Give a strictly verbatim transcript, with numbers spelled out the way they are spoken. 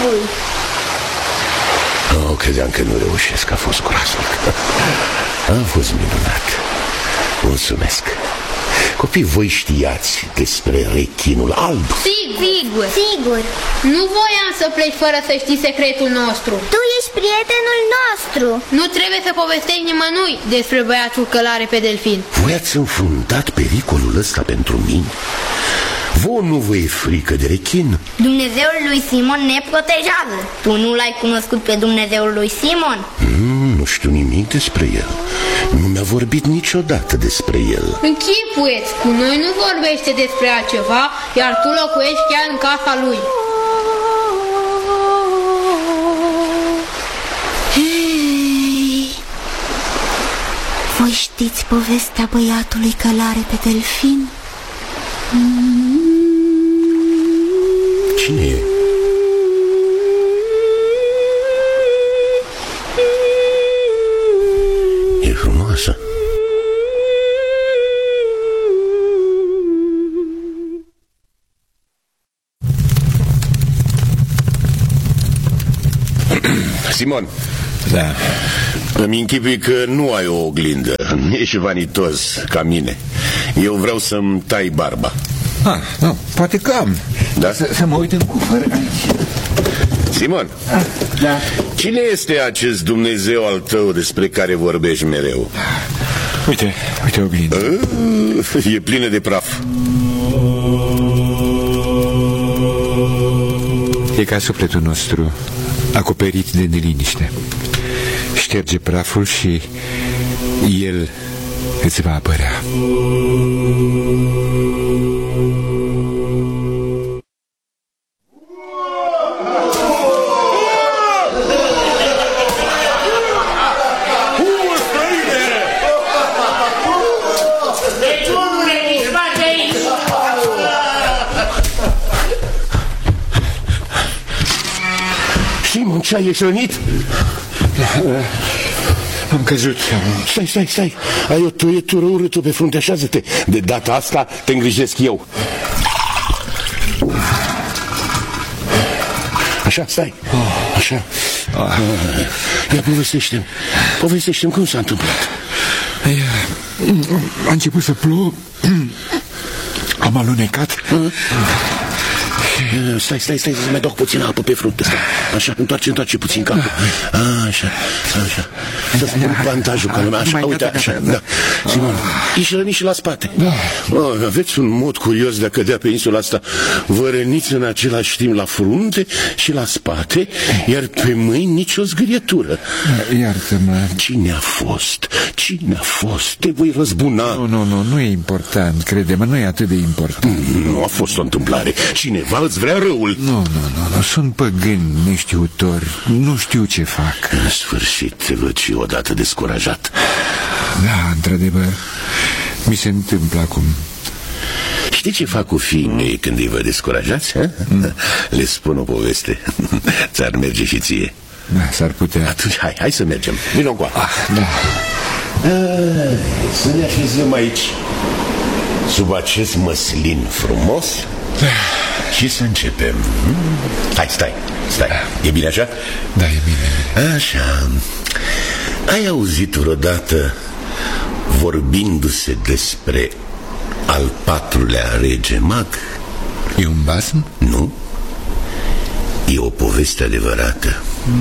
capul. Oh, credeam că nu reușesc, a fost groaznic. A fost minunat. Mulțumesc. Copii, voi știați despre rechinul alb? Sigur, sigur. Nu voiam să pleci fără să știi secretul nostru. Tu ești prietenul nostru. Nu trebuie să povestești nimănui despre băiatul călare pe delfin. Voi ați înfundat pericolul ăsta pentru mine? Vouă nu vă e frică de rechin? Dumnezeul lui Simon ne protejează. Tu nu l-ai cunoscut pe Dumnezeul lui Simon? Mm, nu știu nimic despre el. Nu mi-a vorbit niciodată despre el. Închipuieți, cu noi nu vorbește despre altceva, iar tu locuiești chiar în casa lui. Hei! Voi știți povestea băiatului călare pe delfin? Cine e? E frumoasă. Simon. Da. Îmi închipui că nu ai o oglindă. Ești vanitos ca mine. Eu vreau să-mi tai barba. Ah, nu, poate că am. Da? Să, să mă uit în cufăr aici. Simon, ah, da. Cine este acest Dumnezeu al tău despre care vorbești mereu? Uite, uite oglinda. E plină de praf. E ca sufletul nostru, acoperit de neliniște. Șterge praful și el îți va apărea. Simon, ce ai, ești rănit? Am căzut. Stai, stai, stai. Ai o tuietură urâtă pe frunte, așează-te. De data asta te îngrijesc eu. Așa, stai. Așa. Ia, povestește-mi. Povestește-mi cum s-a întâmplat. A început să plouă. Am alunecat. Stai, stai, stai, să mai dau puțin apă pe frunte. Așa, întoarce, întoarce puțin capul. Așa, așa. Să-ți pun bantajul ca lumea. Așa, uite, așa, da. Simon, ești rănit și la spate. Oh, aveți un mod curios de a cădea pe insula asta. Vă răniți în același timp la frunte și la spate, iar pe mâini nicio zgârietură. Iartă-mă. Cine a fost? Cine a fost? Te voi răzbuna. Nu, nu, nu, nu e important, crede-mă, nu e atât de important. Nu a fost o întâmplare. Cineva îți vrea răul. Nu, nu, nu, nu. Sunt păgâni neștiutori. Nu știu ce fac. În sfârșit te văd și odată descurajat. Da, într-adevăr, mi se întâmplă acum. Știi ce fac cu fiii mei când îi văd descurajați? Mm. Le spun o poveste. Ți-ar merge și ție. Da, s-ar putea. Atunci hai, hai să mergem. Vino încoa. Ah, da. Să ne așezăm aici, sub acest măslin frumos, și să începem. Hai, stai, stai. E bine așa? Da, e bine. Așa. Ai auzit vreodată vorbindu-se despre al patrulea rege mag? E un basm? Nu. E o poveste adevărată.